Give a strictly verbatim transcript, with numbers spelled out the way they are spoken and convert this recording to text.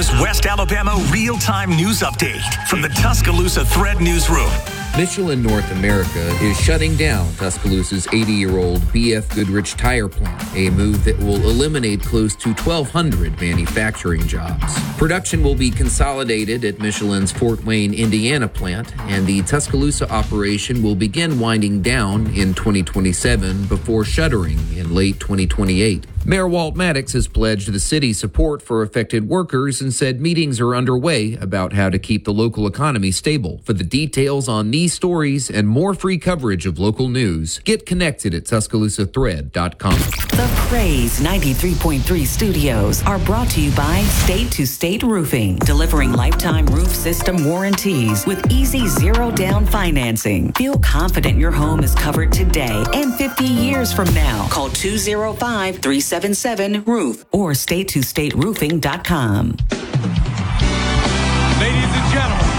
hour's West Alabama real-time news update from the Tuscaloosa Thread Newsroom. Michelin North America is shutting down Tuscaloosa's eighty-year-old B F Goodrich tire plant, a move that will eliminate close to twelve hundred manufacturing jobs. Production will be consolidated at Michelin's Fort Wayne, Indiana plant, and the Tuscaloosa operation will begin winding down in twenty twenty-seven before shuttering in late twenty twenty-eight. Mayor Walt Maddox has pledged the city's support for affected workers and said meetings are underway about how to keep the local economy stable. For the details on these stories and more free coverage of local news, get connected at Tuscaloosa Thread dot com. The Praise ninety-three point three studios are brought to you by State to State Roofing, delivering lifetime roof system warranties with easy zero-down financing. Feel confident your home is covered today and fifty years from now. Call two oh five, three seven seven, roof or state to state roofing dot com. Ladies and gentlemen,